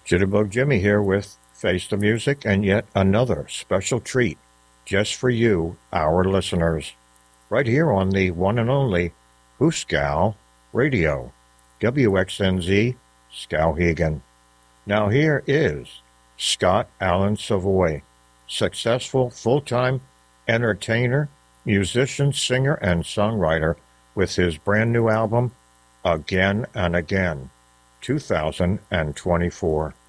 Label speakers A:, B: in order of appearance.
A: Jitterbug Jimmy here with Face the Music and yet another special treat just for you, our listeners, right here on the one and only Hooskow Radio, WXNZ Skowhegan. Now here is Scott Alan Savoy, successful full-time entertainer, musician, singer, and songwriter with his brand new album, Again and Again, 2024.